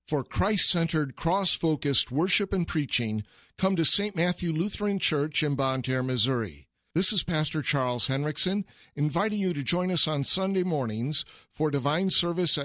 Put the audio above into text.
For Christ-centered, cross-focused worship and preaching, come to St. Matthew Lutheran Church in Bonne Terre, Missouri. This is Pastor Charles Henriksen, inviting you to join us on Sunday mornings for divine service at